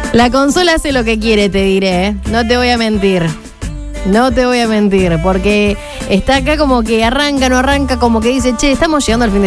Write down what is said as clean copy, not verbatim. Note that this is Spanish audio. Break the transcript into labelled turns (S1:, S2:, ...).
S1: La consola hace lo que quiere, te diré, ¿eh? No te voy a mentir. No te voy a mentir, porque está acá como que arranca, no arranca, como que dice, che, estamos llegando al fin de